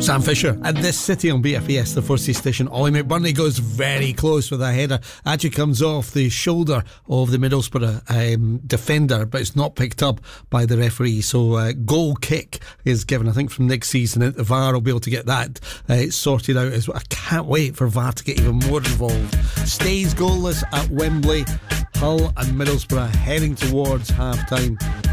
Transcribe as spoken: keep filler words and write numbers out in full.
Sam Fisher at This City on B F E S, the four C station. Ollie McBurney goes very close with a header. Actually comes off the shoulder of the Middlesbrough um, defender, but it's not picked up by the referee. So uh, goal kick is given, I think, from next season. The V A R will be able to get that uh, sorted out as well. I can't wait for V A R to get even more involved. Stays goalless at Wembley. Hull and Middlesbrough heading towards half time.